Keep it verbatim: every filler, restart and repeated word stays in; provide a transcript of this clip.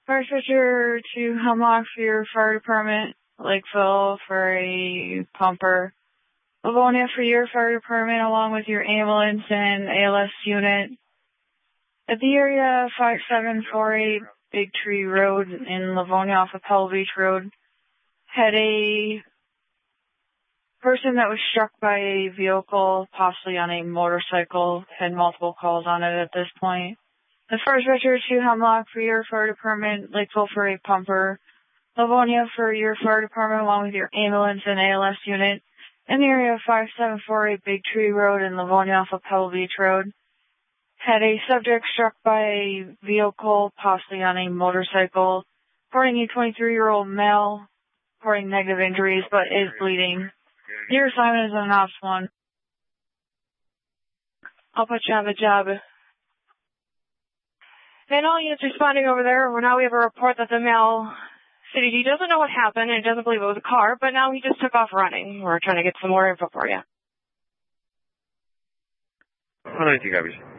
First Richard to Hemlock for your fire department, Lakeville for a pumper, Livonia for your fire department along with your ambulance and A L S unit. At the area five seven four eight Big Tree Road in Livonia off of Pebble Beach Road, had a person that was struck by a vehicle, possibly on a motorcycle, had multiple calls on it at this point. The First Richard to Hemlock for your fire department, Lakeville for a pumper, Livonia for your fire department along with your ambulance and A L S unit. In the area of five seven four eight Big Tree Road in Livonia off of Pebble Beach Road, had a subject struck by a vehicle, possibly on a motorcycle, reporting a twenty-three-year-old male, reporting negative injuries, but is bleeding. Your assignment is an Ops one. I'll put you on the job. And all units responding over there, well, now we have a report that the male City G doesn't know what happened and doesn't believe it was a car, but now he just took off running. We're trying to get some more info for you. one ninety-two copies.